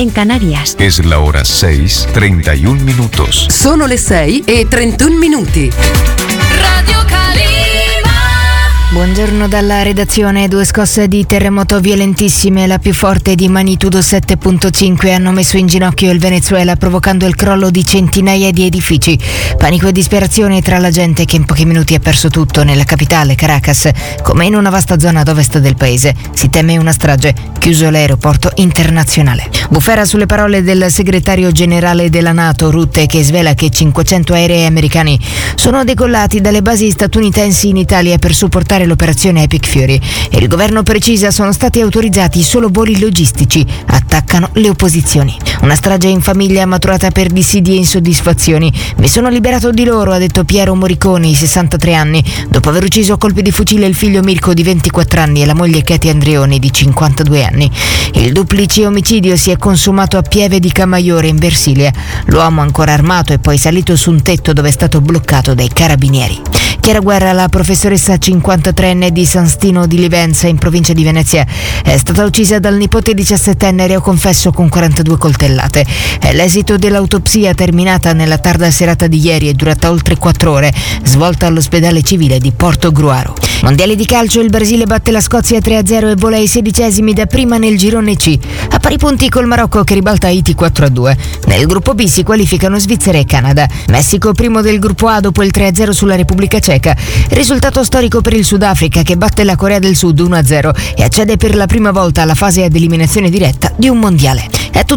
en Canarias. Es la hora 6:31 minutos. Sono le 6:31. Radio Calima. Buongiorno dalla redazione. 2 scosse di terremoto violentissime, la più forte di magnitudo 7.5, hanno messo in ginocchio il Venezuela, provocando il crollo di centinaia di edifici. Panico e disperazione tra la gente che in pochi minuti ha perso tutto nella capitale, Caracas, come in una vasta zona ad ovest del paese. Si teme una strage, chiuso l'aeroporto internazionale. Bufera sulle parole del segretario generale della NATO, Rutte, che svela che 500 aerei americani sono decollati dalle basi statunitensi in Italia per supportare l'operazione Epic Fury. E il governo precisa: sono stati autorizzati solo voli logistici. Attaccano le opposizioni. Una strage in famiglia maturata per dissidie e insoddisfazioni. Mi sono liberato di loro, ha detto Piero Moriconi, 63 anni, dopo aver ucciso a colpi di fucile il figlio Mirko di 24 anni e la moglie Katie Andreoni di 52 anni. Il duplice omicidio si è consumato a Pieve di Camaiore in Versilia. L'uomo, ancora armato, è poi salito su un tetto dove è stato bloccato dai carabinieri. Chiara Guerra, la professoressa 53enne di San Stino di Livenza, in provincia di Venezia, è stata uccisa dal nipote 17enne reo confesso con 42 coltellate. È l'esito dell'autopsia terminata nella tarda serata di ieri e durata oltre 4 ore, svolta all'ospedale civile di Portogruaro. Mondiali di calcio, il Brasile batte la Scozia 3-0 e vola ai 16esimi da prima nel girone C, a pari punti col Marocco che ribalta Haiti 4-2. Nel gruppo B si qualificano Svizzera e Canada. Messico primo del gruppo A dopo il 3-0 sulla Repubblica Ceca. Risultato storico per il Sudafrica che batte la Corea del Sud 1-0 e accede per la prima volta alla fase ad eliminazione diretta di un mondiale. È tutto